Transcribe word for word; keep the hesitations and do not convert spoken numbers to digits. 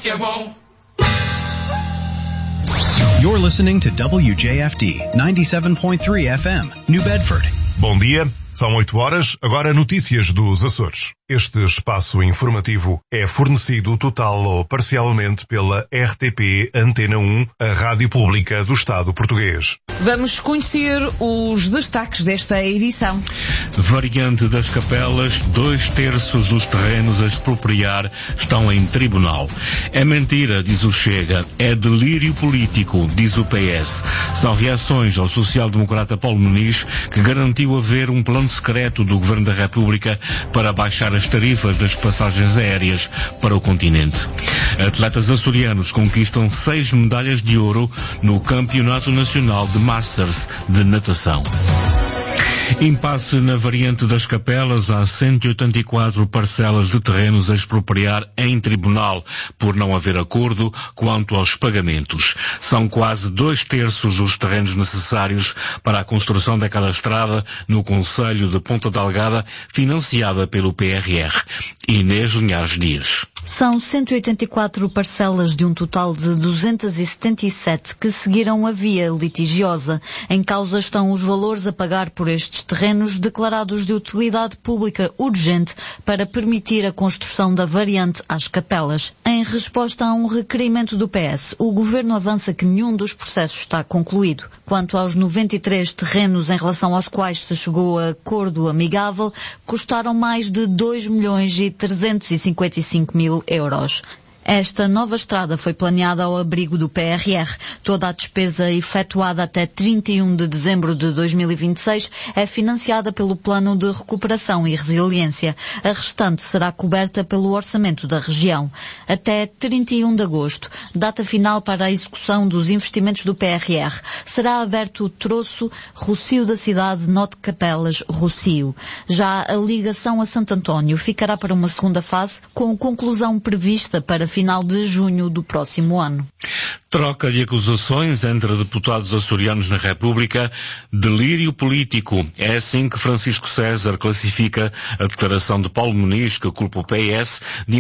que é bom. You're listening to W J F D ninety-seven point three F M, New Bedford. Bom dia, são oito horas, agora notícias dos Açores. Este espaço informativo é fornecido total ou parcialmente pela R T P Antena um, a rádio pública do Estado português. Vamos conhecer os destaques desta edição. Variante das Capelas, dois terços dos terrenos a expropriar estão em tribunal. É mentira, diz o Chega, é delírio político, diz o P S. São reações ao social-democrata Paulo Muniz, que garantiu haver um plano secreto do Governo da República para baixar as tarifas das passagens aéreas para o continente. Atletas açorianos conquistam seis medalhas de ouro no Campeonato Nacional de Masters de Natação. Impasse na variante das Capelas, há cento e oitenta e quatro parcelas de terrenos a expropriar em tribunal, por não haver acordo quanto aos pagamentos. São quase dois terços dos terrenos necessários para a construção daquela estrada no concelho de Ponta Delgada, financiada pelo P R R. Inês Linhares Dias. São cento e oitenta e quatro parcelas de um total de duzentos e setenta e sete que seguiram a via litigiosa. Em causa estão os valores a pagar por estes terrenos declarados de utilidade pública urgente para permitir a construção da variante às Capelas. Em resposta a um requerimento do P S, o Governo avança que nenhum dos processos está concluído. Quanto aos noventa e três terrenos em relação aos quais se chegou a acordo amigável, custaram mais de dois milhões e trezentos e cinquenta e cinco mil euros. Esta nova estrada foi planeada ao abrigo do P R R. Toda a despesa efetuada até trinta e um de dezembro de dois mil e vinte e seis é financiada pelo Plano de Recuperação e Resiliência. A restante será coberta pelo orçamento da região. Até trinta e um de agosto, data final para a execução dos investimentos do P R R, será aberto o troço Rocio da cidade Norte Capelas Rocio. Já a ligação a Santo António ficará para uma segunda fase, com conclusão prevista para final de junho do próximo ano. Troca de acusações entre deputados açorianos na República, delírio político. É assim que Francisco César classifica a declaração de Paulo Muniz, que culpa o P S de